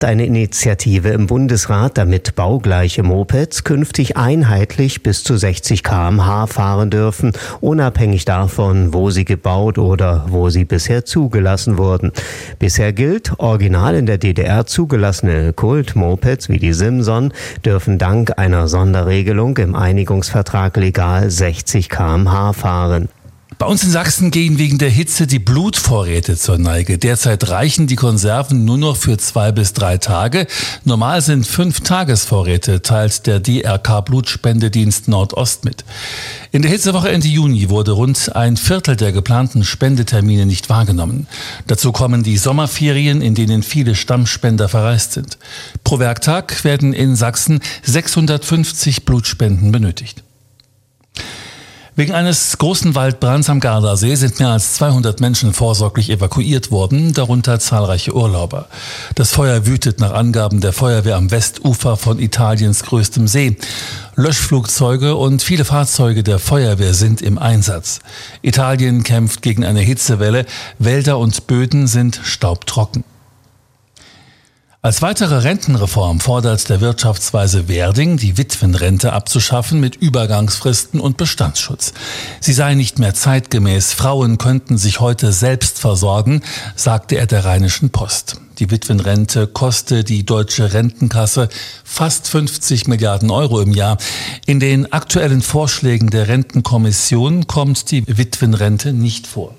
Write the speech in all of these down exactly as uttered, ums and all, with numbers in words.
Eine Initiative im Bundesrat, damit baugleiche Mopeds künftig einheitlich bis zu sechzig Kilometer pro Stunde fahren dürfen, unabhängig davon, wo sie gebaut oder wo sie bisher zugelassen wurden. Bisher gilt, original in der D D R zugelassene Kult-Mopeds wie die Simson dürfen dank einer Sonderregelung im Einigungsvertrag legal sechzig Kilometer pro Stunde fahren. Bei uns in Sachsen gehen wegen der Hitze die Blutvorräte zur Neige. Derzeit reichen die Konserven nur noch für zwei bis drei Tage. Normal sind fünf Tagesvorräte, teilt der D R K-Blutspendedienst Nordost mit. In der Hitzewoche Ende Juni wurde rund ein Viertel der geplanten Spendetermine nicht wahrgenommen. Dazu kommen die Sommerferien, in denen viele Stammspender verreist sind. Pro Werktag werden in Sachsen sechshundertfünfzig Blutspenden benötigt. Wegen eines großen Waldbrands am Gardasee sind mehr als zweihundert Menschen vorsorglich evakuiert worden, darunter zahlreiche Urlauber. Das Feuer wütet nach Angaben der Feuerwehr am Westufer von Italiens größtem See. Löschflugzeuge und viele Fahrzeuge der Feuerwehr sind im Einsatz. Italien kämpft gegen eine Hitzewelle, Wälder und Böden sind staubtrocken. Als weitere Rentenreform fordert der Wirtschaftsweise Werding, die Witwenrente abzuschaffen mit Übergangsfristen und Bestandsschutz. Sie sei nicht mehr zeitgemäß. Frauen könnten sich heute selbst versorgen, sagte er der Rheinischen Post. Die Witwenrente koste die deutsche Rentenkasse fast fünfzig Milliarden Euro im Jahr. In den aktuellen Vorschlägen der Rentenkommission kommt die Witwenrente nicht vor.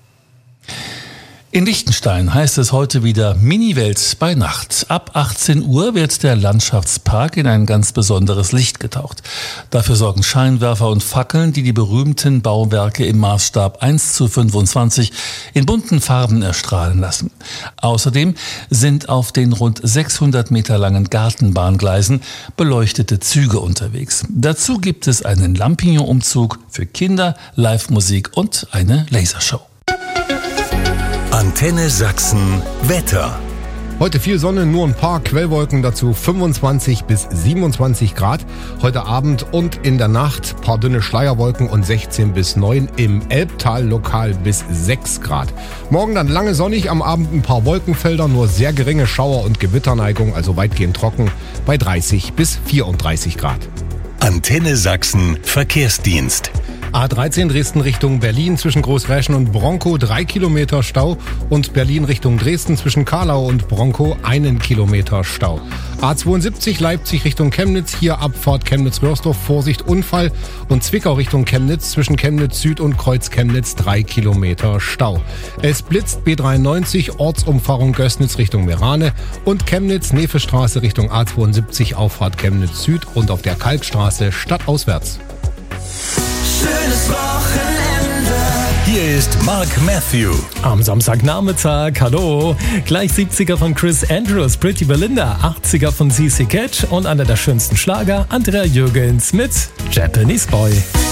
In Liechtenstein heißt es heute wieder Mini-Welt bei Nacht. Ab achtzehn Uhr wird der Landschaftspark in ein ganz besonderes Licht getaucht. Dafür sorgen Scheinwerfer und Fackeln, die die berühmten Bauwerke im Maßstab eins zu fünfundzwanzig in bunten Farben erstrahlen lassen. Außerdem sind auf den rund sechshundert Meter langen Gartenbahngleisen beleuchtete Züge unterwegs. Dazu gibt es einen Lampignon-Umzug für Kinder, Live-Musik und eine Lasershow. Antenne Sachsen Wetter. Heute viel Sonne, nur ein paar Quellwolken, dazu fünfundzwanzig bis siebenundzwanzig Grad. Heute Abend und in der Nacht paar dünne Schleierwolken und sechzehn bis neun, im Elbtal lokal bis sechs Grad. Morgen dann lange sonnig, am Abend ein paar Wolkenfelder, nur sehr geringe Schauer- und Gewitterneigung, also weitgehend trocken, bei dreißig bis vierunddreißig Grad. Antenne Sachsen Verkehrsdienst. A dreizehn Dresden Richtung Berlin zwischen Großräschen und Bronkow drei Kilometer Stau und Berlin Richtung Dresden zwischen Karlau und Bronkow einen Kilometer Stau. A zweiundsiebzig Leipzig Richtung Chemnitz, hier Abfahrt Chemnitz-Wörsdorf, Vorsicht Unfall, und Zwickau Richtung Chemnitz zwischen Chemnitz Süd und Kreuz Chemnitz drei Kilometer Stau. Es blitzt B dreiundneunzig Ortsumfahrung Gößnitz Richtung Merane und Chemnitz-Nefe-Straße Richtung A zweiundsiebzig Auffahrt Chemnitz Süd und auf der Kalkstraße stadtauswärts. Schönes Wochenende. Hier ist Mark Matthew. Am Samstagnachmittag, hallo. Gleich siebziger von Chris Andrews, Pretty Belinda, achtziger von C C Catch und einer der schönsten Schlager, Andrea Jürgens mit Japanese Boy.